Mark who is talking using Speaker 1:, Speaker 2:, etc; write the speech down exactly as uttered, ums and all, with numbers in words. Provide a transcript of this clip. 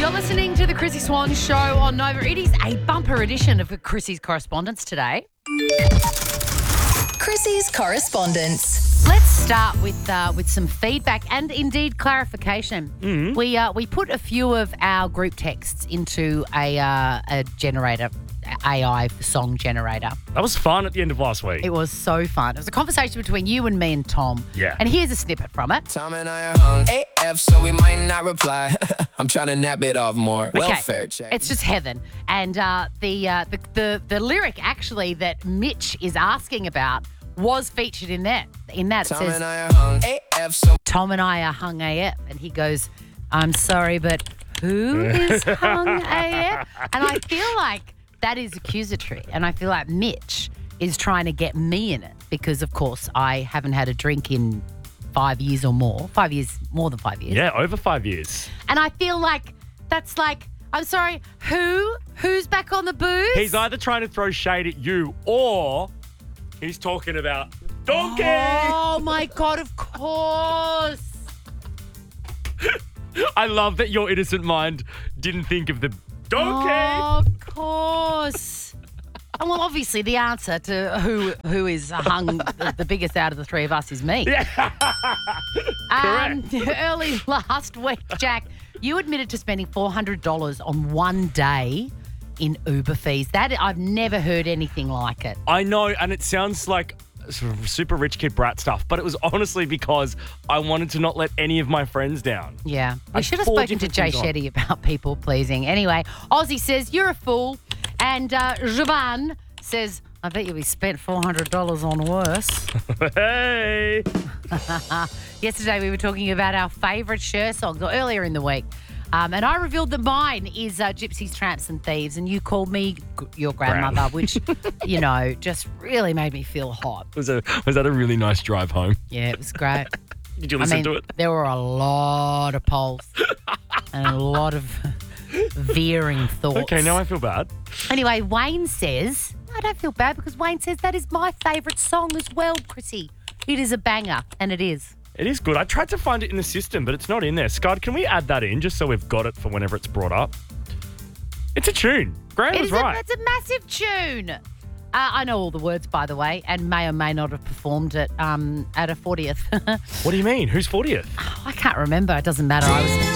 Speaker 1: You're listening to the Chrissy Swan Show on Nova. It is a bumper edition of Chrissy's Correspondence today.
Speaker 2: Chrissy's Correspondence.
Speaker 1: Let's start with uh, with some feedback and indeed clarification.
Speaker 3: Mm-hmm.
Speaker 1: We uh, we put a few of our group texts into a uh, a generator, A I song generator.
Speaker 3: That was fun at the end of last week.
Speaker 1: It was so fun. It was a conversation between you and me and Tom.
Speaker 3: Yeah.
Speaker 1: And here's a snippet from it.
Speaker 4: Tom and I are hung A F, so we might not reply. I'm trying to nap it off more. Welfare check.
Speaker 1: It's just heaven. And uh, the, uh, the the the lyric actually that Mitch is asking about was featured in that. In that it
Speaker 4: Tom
Speaker 1: says,
Speaker 4: and I are hung A F, so
Speaker 1: Tom and I are hung A F. And he goes, I'm sorry, but who is hung A F? And I feel like that is accusatory. And I feel like Mitch is trying to get me in it because, of course, I haven't had a drink in five years or more. Five years, more than five years.
Speaker 3: Yeah, over five years.
Speaker 1: And I feel like that's like, I'm sorry, who? Who's back on the booze?
Speaker 3: He's either trying to throw shade at you or he's talking about donkey.
Speaker 1: Oh, my God, of course.
Speaker 3: I love that your innocent mind didn't think of the donkey.
Speaker 1: Oh, of course. And well, obviously, the answer to who who is hung the, the biggest out of the three of us is me.
Speaker 3: Yeah.
Speaker 1: Um, early last week, Jack, you admitted to spending four hundred dollars on one day in Uber fees. That I've never heard anything like it.
Speaker 3: I know, and it sounds like sort of super rich kid brat stuff, but it was honestly because I wanted to not let any of my friends down.
Speaker 1: Yeah. We
Speaker 3: Had
Speaker 1: should have
Speaker 3: four
Speaker 1: spoken to
Speaker 3: different
Speaker 1: Jay
Speaker 3: things on.
Speaker 1: Shetty about people pleasing. Anyway, Ozzy says, you're a fool. And uh, Jovan says, I bet you we spent four hundred dollars on worse.
Speaker 3: Hey.
Speaker 1: Yesterday we were talking about our favourite Cher songs, or earlier in the week. Um, and I revealed that mine is uh, Gypsies, Tramps and Thieves. And you called me g- your grandmother, which, you know, just really made me feel hot.
Speaker 3: Was, a, was that a really nice drive home?
Speaker 1: Yeah, it was great.
Speaker 3: Did you
Speaker 1: I
Speaker 3: listen
Speaker 1: mean,
Speaker 3: to it?
Speaker 1: there were a lot of polls and a lot of veering thoughts.
Speaker 3: Okay, now I feel bad.
Speaker 1: Anyway, Wayne says, I don't feel bad because Wayne says that is my favourite song as well, Chrissy. It is a banger, and it is.
Speaker 3: It is good. I tried to find it in the system, but it's not in there. Scott, can we add that in just so we've got it for whenever it's brought up? It's a tune. Graham
Speaker 1: It
Speaker 3: was
Speaker 1: is a,
Speaker 3: right.
Speaker 1: it's a massive tune. Uh, I know all the words, by the way, and may or may not have performed it um, at a fortieth.
Speaker 3: What do you mean? Who's fortieth?
Speaker 1: I can't remember. It doesn't matter. I was